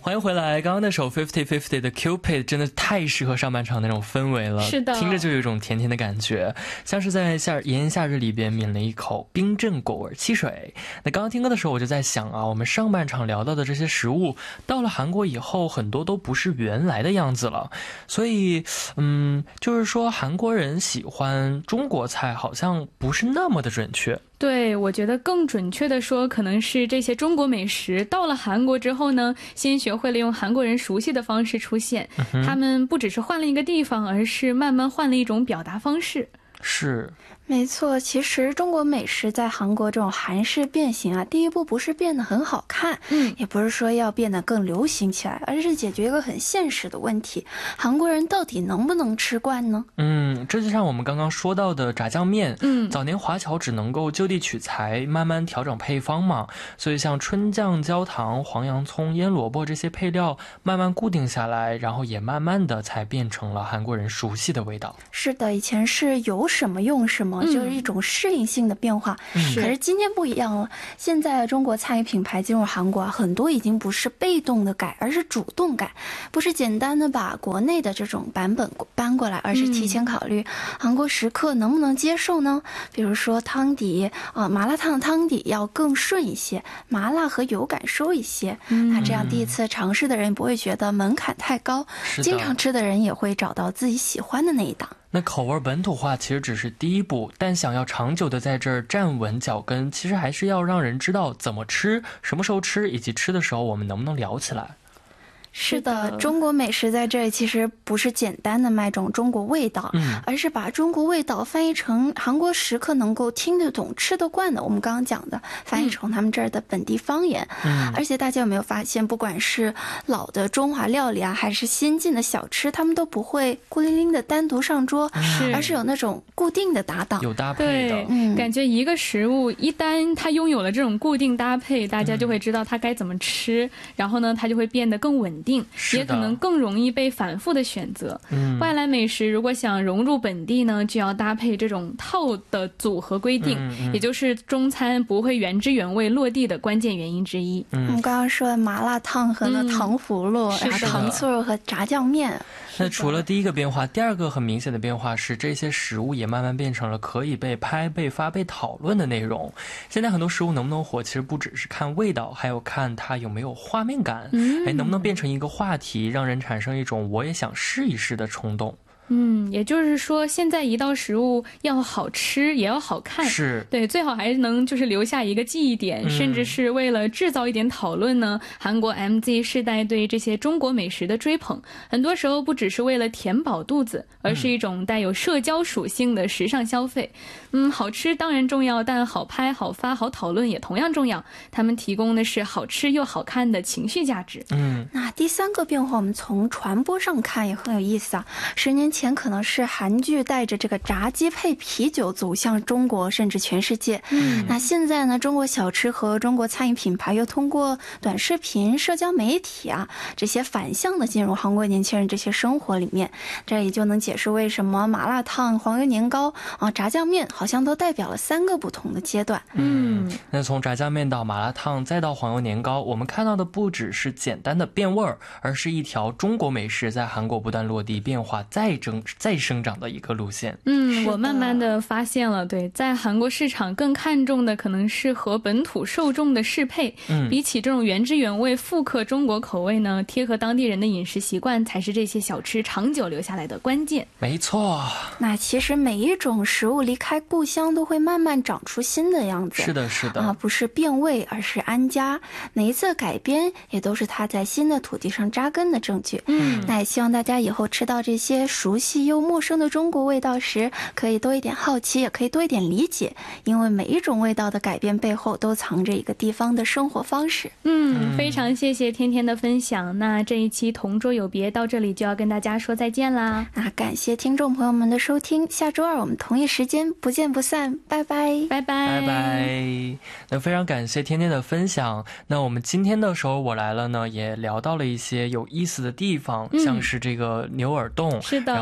欢迎回来。刚刚那首 50-50 的 Cupid 真的太适合上半场那种氛围了， 是的， 听着就有一种甜甜的感觉，像是在炎炎夏日里边抿了一口冰镇果味汽水。那刚刚听歌的时候我就在想啊，我们上半场聊到的这些食物到了韩国以后很多都不是原来的样子了，所以就是说韩国人喜欢中国菜好像不是那么的准确。 对，我觉得更准确的说，可能是这些中国美食到了韩国之后呢，先学会了用韩国人熟悉的方式出现，他们不只是换了一个地方，而是慢慢换了一种表达方式。 是， 没错，其实中国美食在韩国这种韩式变形啊，第一步不是变得很好看，也不是说要变得更流行起来，而是解决一个很现实的问题，韩国人到底能不能吃惯呢？ 这就像我们刚刚说到的炸酱面，早年华侨只能够就地取材，慢慢调整配方嘛，所以像春酱、焦糖、黄洋葱、腌萝卜这些配料慢慢固定下来，然后也慢慢的才变成了韩国人熟悉的味道。 是的，以前是有什么用什么，就是一种适应性的变化，可是今天不一样了，现在中国餐饮品牌进入韩国啊，很多已经不是被动的改，而是主动改，不是简单的把国内的这种版本搬过来，而是提前考虑韩国食客能不能接受呢？比如说汤底麻辣烫汤底要更顺一些，麻辣和油感收一些，那这样第一次尝试的人不会觉得门槛太高，经常吃的人也会找到自己喜欢的那一档。 那口味本土化其实只是第一步，但想要长久的在这儿站稳脚跟，其实还是要让人知道怎么吃，什么时候吃，以及吃的时候我们能不能聊起来。 是的，中国美食在这里其实不是简单的卖种中国味道，而是把中国味道翻译成韩国食客能够听得懂吃得惯的，我们刚刚讲的翻译成他们这儿的本地方言。而且大家有没有发现，不管是老的中华料理啊，还是新进的小吃，他们都不会孤零零的单独上桌，而是有那种固定的搭档， 有搭配的。 感觉一个食物一旦它拥有了这种固定搭配，大家就会知道它该怎么吃，然后呢它就会变得更稳定，也可能更容易被反复的选择。外来美食如果想融入本地呢，就要搭配这种套的组合规定，也就是中餐不会原汁原味落地的关键原因之一。 我们刚刚说的麻辣烫和那糖葫芦，然后糖醋肉和炸酱面。 那除了第一个变化，第二个很明显的变化是，这些食物也慢慢变成了可以被拍、被发、被讨论的内容。现在很多食物能不能火，其实不只是看味道，还有看它有没有画面感，能不能变成一个话题，让人产生一种我也想试一试的冲动。 也就是说现在一道食物要好吃也要好看， 是对，最好还能就是留下一个记忆点，甚至是为了制造一点讨论呢。韩国 MZ 世代对这些中国美食的追捧，很多时候不只是为了填饱肚子，而是一种带有社交属性的时尚消费。好吃当然重要，但好拍、好发、好讨论也同样重要。他们提供的是好吃又好看的情绪价值。 那第三个变化，我们从传播上看也很有意思啊。10年前可能是韩剧带着这个炸鸡配啤酒走向中国甚至全世界，那现在呢，中国小吃和中国餐饮品牌又通过短视频、社交媒体啊这些反向的进入韩国年轻人这些生活里面，这也就能解释为什么麻辣烫、黄油年糕炸酱面好像都代表了3个不同的阶段。 那从炸酱面到麻辣烫再到黄油年糕，我们看到的不只是简单的变味儿，而是一条中国美食在韩国不断落地变化再生长的一个路线。 我慢慢的发现了，对，在韩国市场更看重的可能是和本土受众的适配，比起这种原汁原味复刻中国口味呢，贴合当地人的饮食习惯才是这些小吃长久留下来的关键。 没错。 那其实每一种食物离开故乡都会慢慢长出新的样子。 是的是的不是变味，而是安家。每一次改编也都是它在新的土地上扎根的证据。那也希望大家以后吃到这些熟悉又陌生的中国味道时，可以多一点好奇，也可以多一点理解，因为每一种味道的改变背后都藏着一个地方的生活方式。 非常谢谢天天的分享。那这一期同桌有别到这里就要跟大家说再见啦。 那感谢听众朋友们的收听，下周2我们同一时间不见不散，拜拜拜拜拜拜。那非常感谢天天的分享。那我们今天的时候我来了呢，也聊到了一些有意思的地方，像是这个牛耳洞， 是的，然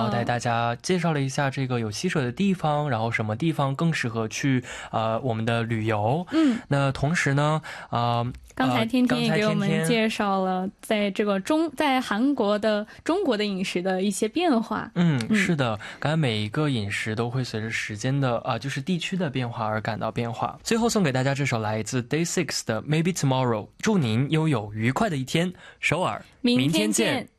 然后带大家介绍了一下这个有溪水的地方，然后什么地方更适合去我们的旅游。那同时呢刚才天天也给我们介绍了在这个在韩国的中国的饮食的一些变化。 是的，刚才每一个饮食都会随着时间的就是地区的变化而感到变化。最后送给大家这首来自 Day6 的 Maybe Tomorrow， 祝您拥有愉快的一天，首尔，明天见。